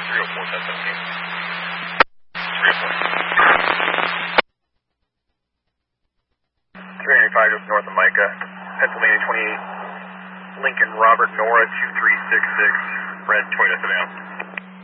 395 just north of Micah, Pennsylvania 28, Lincoln Robert Nora 2366, red Toyota sedan.